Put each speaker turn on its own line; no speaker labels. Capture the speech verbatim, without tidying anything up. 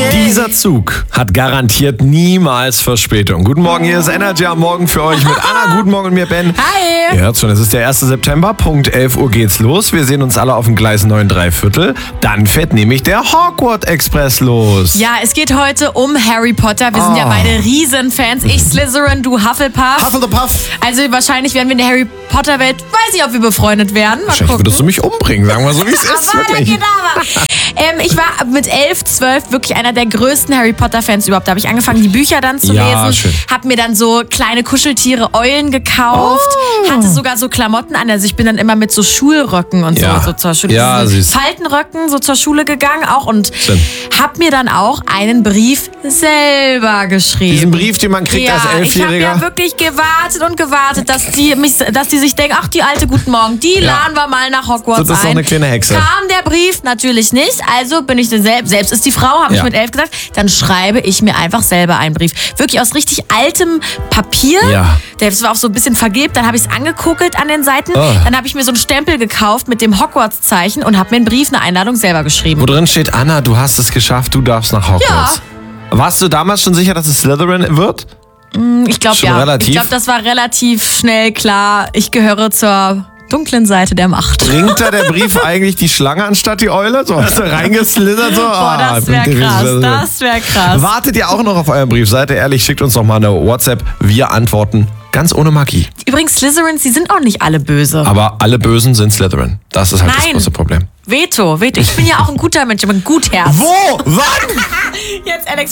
Dieser Zug hat garantiert niemals Verspätung. Guten Morgen, hier ist Energy am Morgen für euch mit Anna. Guten Morgen und mir, Ben.
Hi.
Ihr hört schon, es ist der erste September, Punkt elf Uhr geht's los. Wir sehen uns alle auf dem Gleis neun drei Viertel. Dann fährt nämlich der Hogwarts Express los.
Ja, es geht heute um Harry Potter. Wir sind
Oh.
ja beide Riesenfans. Ich Slytherin, du Hufflepuff.
Hufflepuff.
Also wahrscheinlich werden wir in der Harry Potter Welt, weiß ich, ob wir befreundet werden. Mal
Wahrscheinlich
gucken.
würdest du mich umbringen, sagen wir so, wie es ist.
Aber
Wirklich.
Kedavra. ähm, ich war mit elf, zwölf wirklich einer der größten Harry Potter-Fans überhaupt. Da habe ich angefangen, die Bücher dann zu
Ja,
lesen.
schön.
Hab mir dann so kleine Kuscheltiere, Eulen gekauft.
Oh.
Hatte sogar so Klamotten an. Also ich bin dann immer mit so Schulröcken und
Ja.
so, so zur Schule.
Ja,
Diese
süß.
Faltenröcken so zur Schule gegangen auch. Und
Schön.
hab mir dann auch einen Brief selber geschrieben.
Diesen Brief, den man kriegt
ja,
als
ich habe
Elfjähriger.
ja wirklich gewartet und gewartet, dass die mich, dass die sich denken, ach, die alte Guten Morgen, die
Ja.
laden wir mal nach Hogwarts
So, das ist doch
ein.
eine kleine Hexe.
Kam der Brief natürlich nicht, also bin ich dann selbst, selbst ist die Frau, habe
Ja.
ich mit elf gesagt, dann schreibe ich mir einfach selber einen Brief. Wirklich aus richtig altem Papier.
Ja.
Das war auch so ein bisschen vergilbt, dann habe ich es angekokelt an den Seiten,
Oh.
dann habe ich mir so einen Stempel gekauft mit dem Hogwarts-Zeichen und habe mir einen Brief, eine Einladung selber geschrieben.
Wo drin steht, Anna, du hast es geschafft, du darfst nach Hogwarts. Warst du damals schon sicher, dass es Slytherin wird?
Ich glaube
Schon
ja.
relativ?
Ich glaube, das war relativ schnell klar. Ich gehöre zur dunklen Seite der Macht.
Bringt da der Brief eigentlich die Schlange anstatt die Eule? So hast du reingeslithert? So?
Boah, das wäre krass. Das wäre krass.
Wartet ihr auch noch auf euren Brief? Seid ihr ehrlich, schickt uns doch mal eine WhatsApp. Wir antworten ganz ohne Magie.
Übrigens, Slytherins, die sind auch nicht alle böse.
Aber alle Bösen sind Slytherin. Das ist halt das
Nein.
große Problem.
Veto, Veto. Ich bin ja auch ein guter Mensch, ich bin ein Guthherz.
Wo? Wann?
Jetzt, Alex.